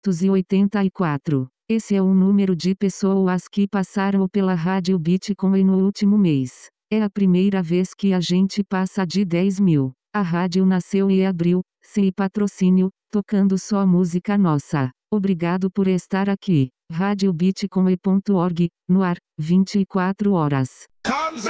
584. Esse é o número de pessoas que passaram pela Rádio Bitcoin no último mês. É a primeira vez que a gente passa de 10.000. A rádio nasceu e abriu, sem patrocínio, tocando só música nossa. Obrigado por estar aqui. RádioBitcoin.org, no ar, 24 horas.